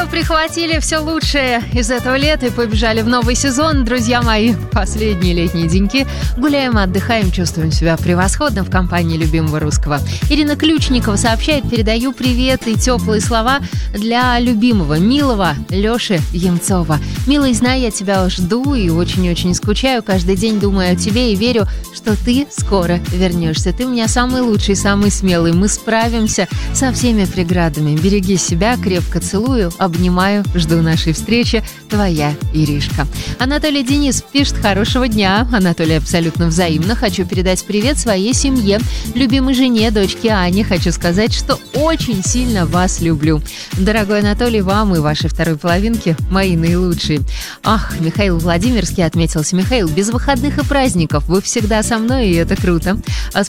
прихватили все лучшее из этого лета и побежали в новый сезон. Друзья мои, последние летние деньки. Гуляем, отдыхаем, чувствуем себя превосходно в компании любимого русского. Ирина Ключникова сообщает: передаю привет и теплые слова для любимого, милого Лёши Емцова. Милый, знай, я тебя жду и очень-очень скучаю. Каждый день думаю о тебе и верю, что ты скоро вернешься. Ты у меня самый лучший, самый смелый. Мы справимся со всеми преградами. Береги себя, крепко целую, обнимаю, жду нашей встречи. Твоя Иришка. Анатолий Денис пишет: хорошего дня. Анатолий, абсолютно взаимно. Хочу передать привет своей семье, любимой жене, дочке Ане. Хочу сказать, что очень сильно вас люблю. Дорогой Анатолий, вам и вашей второй половинке мои наилучшие. Ах, Михаил Владимирский отметился. Михаил, без выходных и праздников вы всегда со мной, и это круто.